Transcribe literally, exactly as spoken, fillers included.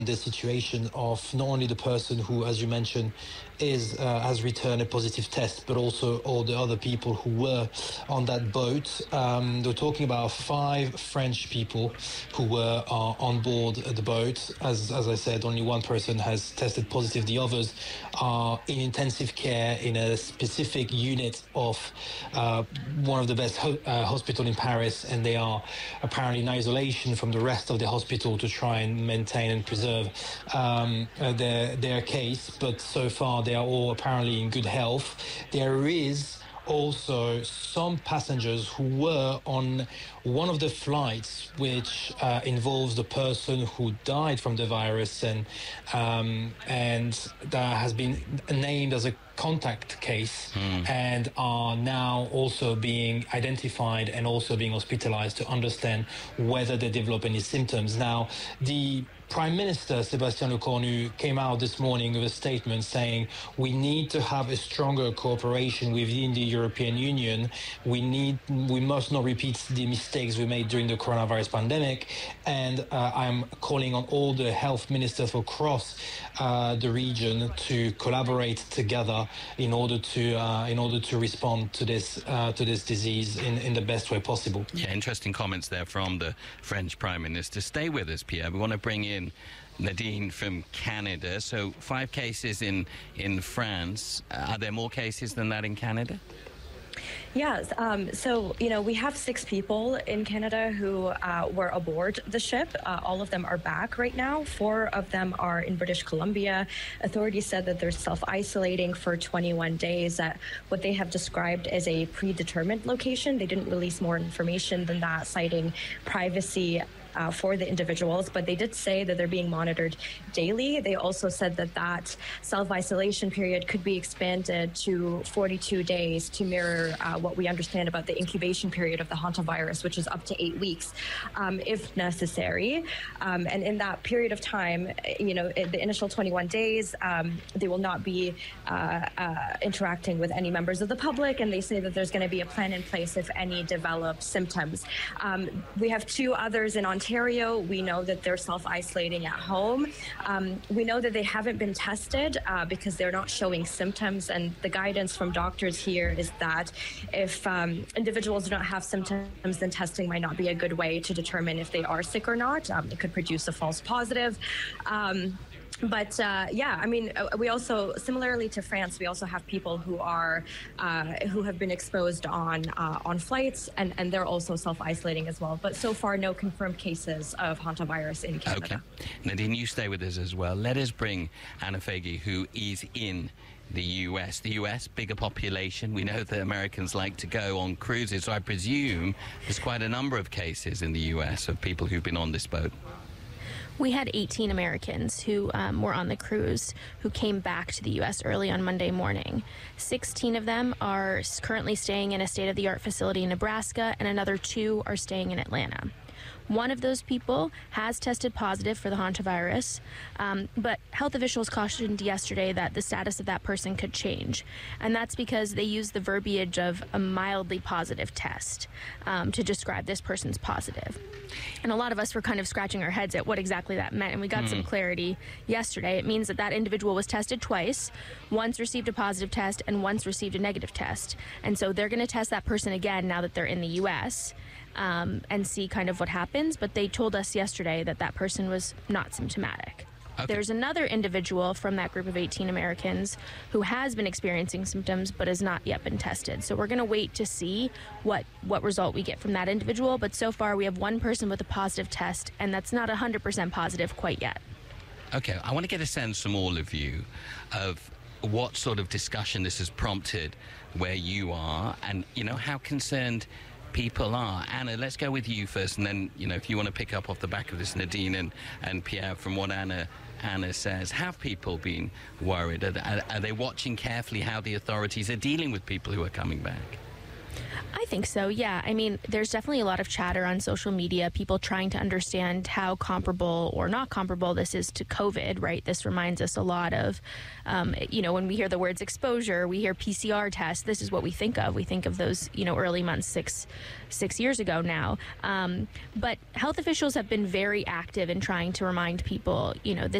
the situation of not only the person who, as you mentioned, is uh, has returned a positive test, but also all the other people who were on that boat. Um, they're talking about five French people who were uh, on board the boat. As as I said, only one person has tested positive. The others are in intensive care in a specific unit of uh, one of the best ho- uh, hospital in Paris, and they are apparently in isolation from the rest of the hospital to try and maintain and preserve um, uh, their their case. But so far they are all apparently in good health. There is also some passengers who were on one of the flights which uh, involves the person who died from the virus, and um, and that has been named as a contact case mm. and are now also being identified and also being hospitalized to understand whether they develop any symptoms. Now, the Prime Minister, Sébastien Lecornu, came out this morning with a statement saying we need to have a stronger cooperation within the European Union. We need, we must not repeat the mistakes we made during the coronavirus pandemic. And uh, I'm calling on all the health ministers across uh, the region to collaborate together in order to uh, in order to respond to this uh, to this disease in, in the best way possible. Yeah, interesting comments there from the French Prime Minister. Stay with us, Pierre. We want to bring in Nadine from Canada. So five cases in in France. Uh, are there more cases than that in Canada? Yes. Um, so, you know, we have six people in Canada who uh, were aboard the ship. Uh, all of them are back right now. Four of them are in British Columbia. Authorities said that they're self-isolating for twenty-one days at what they have described as a predetermined location. They didn't release more information than that, citing privacy Uh, for the individuals, but they did say that they're being monitored daily. They also said that that self-isolation period could be expanded to forty-two days to mirror uh, what we understand about the incubation period of the hantavirus, which is up to eight weeks, um, if necessary. Um, and in that period of time, you know, in the initial twenty-one days, um, they will not be uh, uh, interacting with any members of the public, and they say that there's going to be a plan in place if any develop symptoms. Um, we have two others in Ontario. Ontario, we know that they're self-isolating at home. Um, we know that they haven't been tested uh, because they're not showing symptoms, and the guidance from doctors here is that if um, individuals do not have symptoms, then testing might not be a good way to determine if they are sick or not. Um, it could produce a false positive. Um, But uh, yeah, I mean, we also, similarly to France, we also have people who are uh, who have been exposed on uh, on flights, and, and they're also self-isolating as well. But so far, no confirmed cases of hantavirus in Canada. Okay, Nadine, you stay with us as well. Let us bring Anna Faggi, who is in the U S. The U S, bigger population. We know that Americans like to go on cruises, so I presume there's quite a number of cases in the U S of people who've been on this boat. We had eighteen Americans who um, were on the cruise who came back to the U S early on Monday morning. sixteen of them are currently staying in a state-of-the-art facility in Nebraska, and another two are staying in Atlanta. One of those people has tested positive for the hantavirus, um, but health officials cautioned yesterday that the status of that person could change. And that's because they use the verbiage of a mildly positive test um, to describe this person's positive. And a lot of us were kind of scratching our heads at what exactly that meant, and we got mm. some clarity yesterday. It means that that individual was tested twice, once received a positive test, and once received a negative test. And so they're going to test that person again now that they're in the U S um, and see kind of what happens. But they told us yesterday that that person was not symptomatic. Okay. There's another individual from that group of eighteen Americans who has been experiencing symptoms but has not yet been tested. So we're going to wait to see what, what result we get from that individual. But so far, we have one person with a positive test, and that's not one hundred percent positive quite yet. Okay, I want to get a sense from all of you of what sort of discussion this has prompted where you are, and, you know, how concerned people are. Anna, let's go with you first, and then, you know, if you want to pick up off the back of this, Nadine and, and Pierre, from what Anna Anna says, have people been worried? Are, are, are they watching carefully how the authorities are dealing with people who are coming back? I think so, yeah. I mean, there's definitely a lot of chatter on social media, people trying to understand how comparable or not comparable this is to COVID, right? This reminds us a lot of, um, you know, when we hear the words exposure, we hear P C R tests, this is what we think of. We think of those, you know, early months six, six years ago now. Um, but health officials have been very active in trying to remind people, you know, this